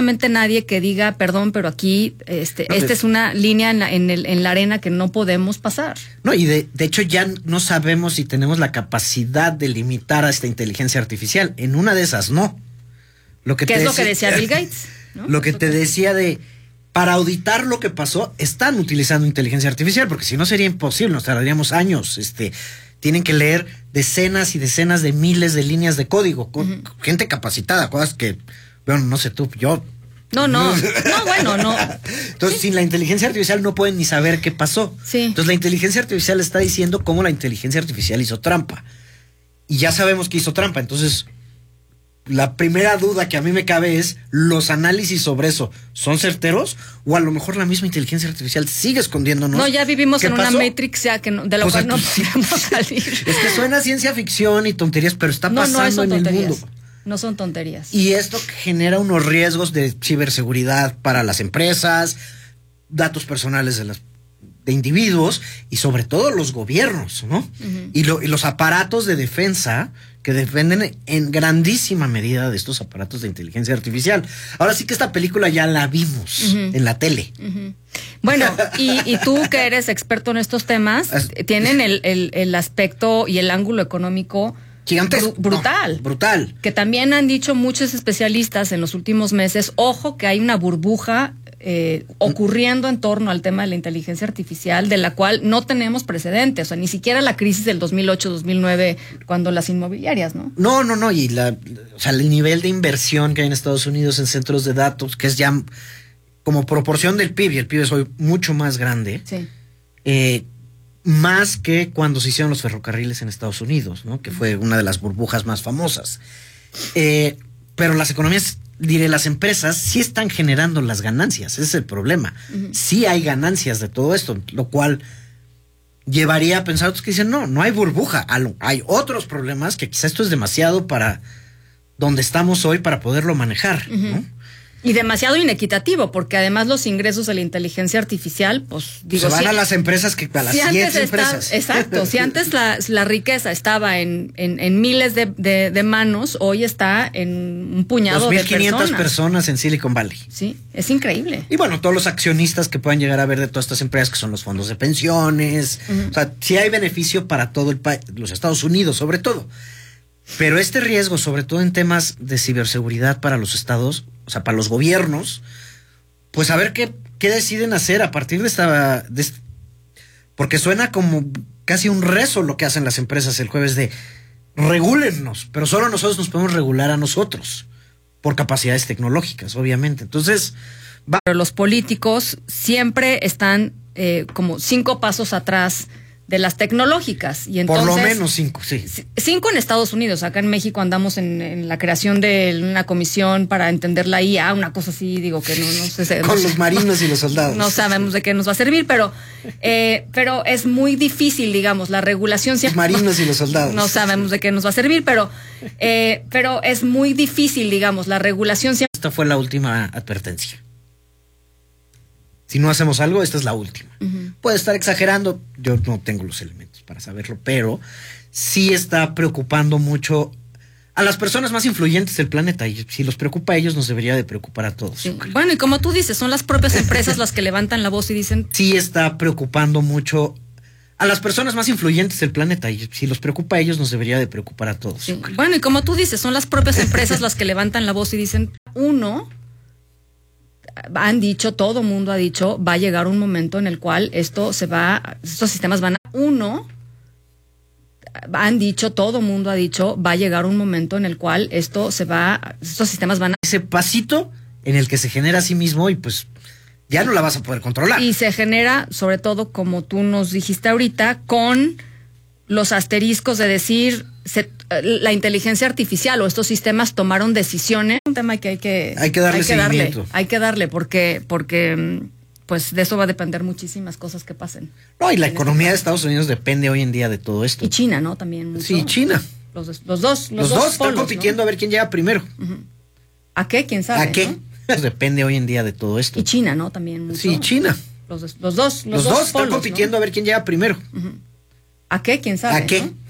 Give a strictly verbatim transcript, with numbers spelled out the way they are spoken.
absolutamente nadie que diga, perdón, pero aquí este, no, esta de, es una línea en la, en, el, en la arena que no podemos pasar. No, y de, de hecho ya no sabemos si tenemos la capacidad de limitar a esta inteligencia artificial. En una de esas, no. Lo que ¿Qué te es decía, lo que decía Bill Gates? ¿No? Lo que te decía de, para auditar lo que pasó, están utilizando inteligencia artificial, porque si no sería imposible, nos tardaríamos años, este... Tienen que leer decenas y decenas de miles de líneas de código con uh-huh. gente capacitada, cosas que, bueno, no sé tú, yo... No, no, no, bueno, no. Entonces, sí. sin la inteligencia artificial no pueden ni saber qué pasó. Sí. Entonces, la inteligencia artificial está diciendo cómo la inteligencia artificial hizo trampa. Y ya sabemos que hizo trampa. Entonces, la primera duda que a mí me cabe es, ¿los análisis sobre eso son certeros? O a lo mejor la misma inteligencia artificial sigue escondiéndonos. No, ya vivimos en pasó? una Matrix ya que no, de la pues cual no podemos salir. Es que suena ciencia ficción y tonterías, pero está no, pasando no en el mundo. No son tonterías. Y esto genera unos riesgos de ciberseguridad para las empresas, datos personales de las de individuos y sobre todo los gobiernos, ¿no? Uh-huh. Y, lo, y los aparatos de defensa que dependen en grandísima medida de estos aparatos de inteligencia artificial. Ahora sí que esta película ya la vimos uh-huh. en la tele. Uh-huh. Bueno, y, y tú que eres experto en estos temas, tienen el, el, el aspecto y el ángulo económico gigantesco. Br- brutal. No, brutal. Que también han dicho muchos especialistas en los últimos meses, ojo que hay una burbuja Eh, ocurriendo en torno al tema de la inteligencia artificial, de la cual no tenemos precedentes, o sea, ni siquiera la crisis del dos mil ocho, dos mil nueve, cuando las inmobiliarias, ¿no? No, no, no, y la, o sea, el nivel de inversión que hay en Estados Unidos en centros de datos, que es ya como proporción del P I B, y el P I B es hoy mucho más grande, sí. eh, más que cuando se hicieron los ferrocarriles en Estados Unidos, ¿no? Que fue una de las burbujas más famosas. Eh, pero las economías, diré, las empresas sí están generando las ganancias, ese es el problema. Uh-huh. Sí hay ganancias de todo esto, lo cual llevaría a pensar a otros que dicen, no, no hay burbuja, hay otros problemas que quizás esto es demasiado para donde estamos hoy para poderlo manejar, uh-huh. ¿no? Y demasiado inequitativo, porque además los ingresos de la inteligencia artificial, pues digo, se van si, a las empresas que a las si cien empresas. Está, exacto, si antes la, la riqueza estaba en, en, en miles de, de, de manos, hoy está en un puñado de personas. dos mil quinientas personas en Silicon Valley. Sí, es increíble. Y bueno, todos los accionistas que puedan llegar a ver de todas estas empresas, que son los fondos de pensiones. Uh-huh. O sea, sí hay beneficio para todo el país, los Estados Unidos sobre todo. Pero este riesgo, sobre todo en temas de ciberseguridad para los estados, o sea, para los gobiernos, pues a ver qué, qué deciden hacer a partir de esta, de este, porque suena como casi un rezo lo que hacen las empresas el jueves de regúlennos, pero solo nosotros nos podemos regular a nosotros, por capacidades tecnológicas, obviamente. Entonces, va. Pero los políticos siempre están eh, como cinco pasos atrás de las tecnológicas. Y entonces, por lo menos cinco, sí. Cinco en Estados Unidos. Acá en México andamos en, en la creación de una comisión para entender la I A, una cosa así, digo que no, no sé. Con no, los marinos y los soldados. No sabemos de qué nos va a servir, pero, eh, pero es muy difícil, digamos, la regulación. Los marinos y los soldados. No sabemos de qué nos va a servir, pero, eh, pero es muy difícil, digamos, la regulación. Esta fue la última advertencia. Si no hacemos algo, esta es la última. Uh-huh. Puede estar exagerando, yo no tengo los elementos para saberlo, pero sí está preocupando mucho a las personas más influyentes del planeta. Y si los preocupa a ellos, nos debería de preocupar a todos. Sí. Bueno, y como tú dices, son las propias empresas las que levantan la voz y dicen... Sí está preocupando mucho a las personas más influyentes del planeta. Y si los preocupa a ellos, nos debería de preocupar a todos. Sí. Bueno, y como tú dices, son las propias empresas las que levantan la voz y dicen, uno... Han dicho, todo mundo ha dicho, va a llegar un momento en el cual esto se va, estos sistemas van a uno, han dicho, todo mundo ha dicho, va a llegar un momento en el cual esto se va, estos sistemas van a... Ese pasito en el que se genera a sí mismo y pues ya no la vas a poder controlar. Y se genera, sobre todo, como tú nos dijiste ahorita, con los asteriscos de decir... Se, la inteligencia artificial o estos sistemas tomaron decisiones, un tema que hay que hay que darle hay que seguimiento. darle, hay que darle porque porque pues de eso va a depender muchísimas cosas que pasen. No, y la economía de Estados Unidos depende hoy en día de todo esto. Y China, ¿no? También mucho. Sí, China. Los, los dos, los, los dos, dos están polos, compitiendo, ¿no? A ver quién llega primero. Uh-huh. ¿A qué? ¿Quién sabe? ¿A qué? ¿no? Pues depende hoy en día de todo esto. Y China, ¿no? También mucho. Sí, China. Los, los dos, los, los dos, dos están polos, compitiendo, ¿no? A ver quién llega primero. Uh-huh. ¿A qué? ¿Quién sabe? ¿A qué? ¿no?